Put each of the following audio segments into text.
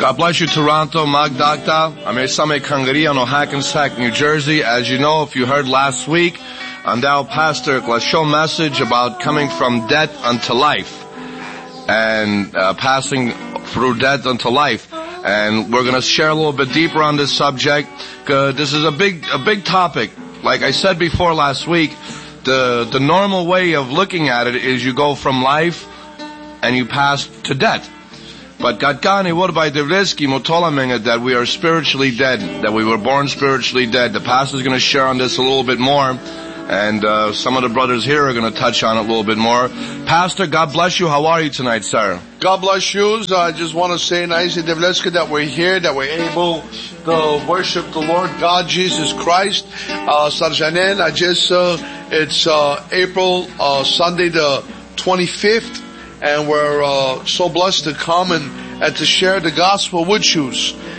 God bless you, Toronto, Magdagda. I'm Esame Kangariano, Hackensack, New Jersey. As you know, if you heard last week, on our pastor, let's show message about coming from death unto life and passing through death unto life. And we're going to share a little bit deeper on this subject. This is a big topic. Like I said before last week, the normal way of looking at it is you go from life and you pass to death. But Gatkani, what by the Devleski Motolamenga, that we are spiritually dead, that we were born spiritually dead. The pastor is going to share on this a little bit more, and some of the brothers here are going to touch on it a little bit more. Pastor, God bless you. How are you tonight, sir? God bless you. I just want to say, Naisi Devleski, that we're here, that we're able to worship the Lord God Jesus Christ. Sarjanen, it's April, Sunday the 25th. And we're so blessed to come and to share the gospel with you.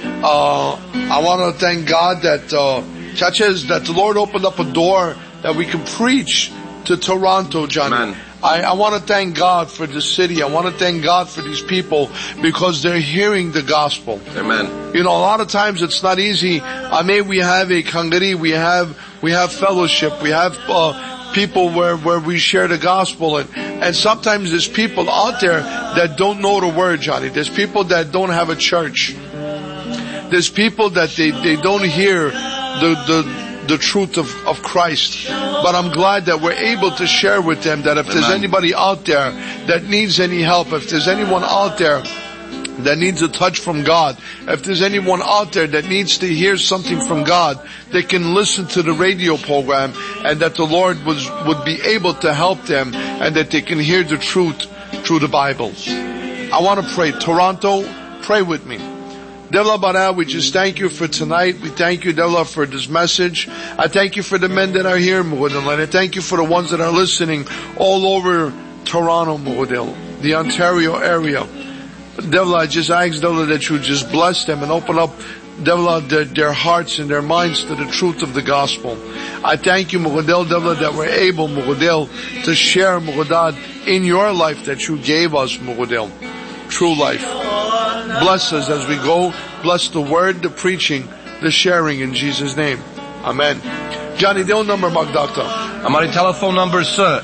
I want to thank God that that the Lord opened up a door that we can preach to Toronto, Johnny. Amen. I want to thank God for the city. I want to thank God for these people because they're hearing the gospel. Amen. You know, a lot of times it's not easy. I mean, we have a kangari, we have fellowship, we have people where we share the gospel, and sometimes there's people out there that don't know the word, Johnny. There's people that don't have a church. There's people that they don't hear the truth of Christ. But I'm glad that we're able to share with them that if there's anybody out there that needs any help, if there's anyone out there that needs a touch from God, if there's anyone out there that needs to hear something from God, they can listen to the radio program, and that the Lord would be able to help them, and that they can hear the truth through the Bible. I want to pray. Toronto, pray with me. Devla Bara, we just thank you for tonight. We thank you, Devla, for this message. I thank you for the men that are here, Mughadil, and I thank you for the ones that are listening all over Toronto, Mughadil, the Ontario area. Devla, I just ask, Devla, that you just bless them and open up, Devla, their hearts and their minds to the truth of the gospel. I thank you, Mughadil, Devla, that we're able, Mughadil, to share, Mughadad, in your life that you gave us, Mughadil. True life. Bless us as we go. Bless the word, the preaching, the sharing in Jesus' name. Amen. Johnny, the old number, Magdakta. Amari telephone number, sir,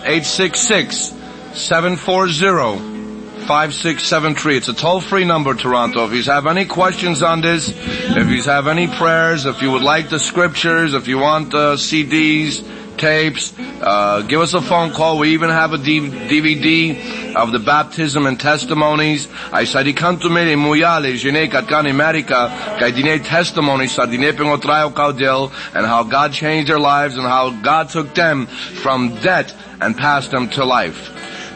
866-740-5673. It's a toll-free number, Toronto. If you have any questions on this, if you have any prayers, if you would like the scriptures, if you want CDs, tapes, give us a phone call. We even have a DVD of the baptism and testimonies. I sadikantumere muyale jene katkan America kaidine testimonies sardine pengotrayo kaudel, and how God changed their lives and how God took them from death and passed them to life.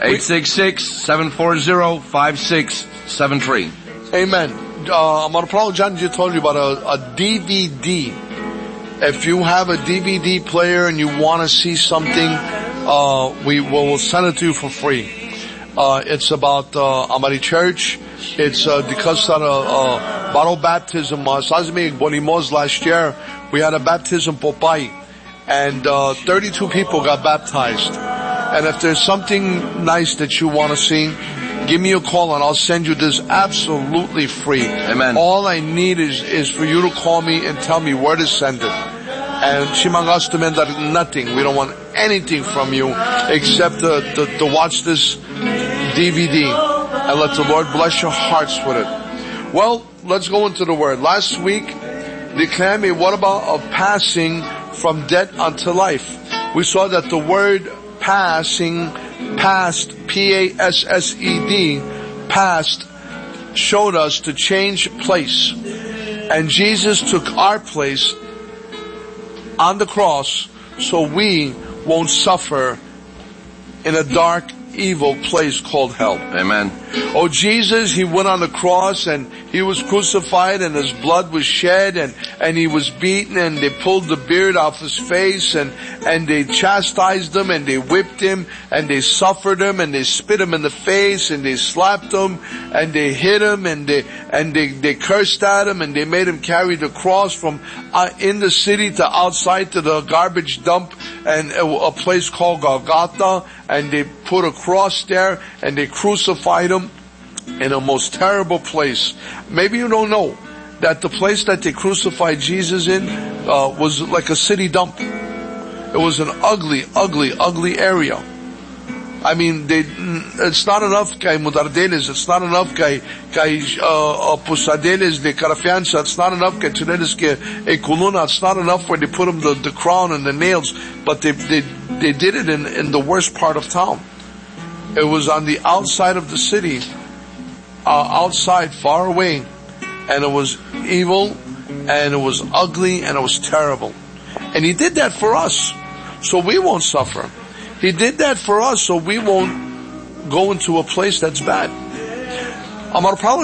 866-740-5673. Amen. I'm going to probably, John, you told you about a DVD. If you have a DVD player and you want to see something, we'll send it to you for free. It's about Amari Church. It's because of bottle baptism. Last year we had a baptism Popeye, and 32 people got baptized. And if there's something nice that you want to see, give me a call and I'll send you this absolutely free. Amen. All I need is for you to call me and tell me where to send it. And Shimangastumen, nothing. We don't want anything from you except to watch this DVD and let the Lord bless your hearts with it. Well, let's go into the word. Last week, declare me, what about a passing from death unto life? We saw that the word passing, past, P-A-S-S-E-D, past, showed us to change place. And Jesus took our place on the cross so we won't suffer in a dark, evil place called hell. Amen. Oh, Jesus, He went on the cross and He was crucified and His blood was shed and He was beaten and they pulled the beard off His face and they chastised Him and they whipped Him and they suffered Him and they spit Him in the face and they slapped Him and they hit Him and they cursed at Him and they made Him carry the cross from in the city to outside to the garbage dump and a place called Golgotha, and they put a cross there and they crucified Him. in a most terrible place. Maybe you don't know that the place that they crucified Jesus in was like a city dump. It was an ugly, ugly, ugly area. I mean, it's not enough kay Mudardenes, it's not enough kay Pusadenes de Carafianza, it's not enough kay Tunedes ke Ekuluna, it's not enough where they put them the crown and the nails, but they did it in the worst part of town. It was on the outside of the city, outside, far away, and it was evil, and it was ugly, and it was terrible. And he did that for us, so we won't suffer. He did that for us, so we won't go into a place that's bad. Amar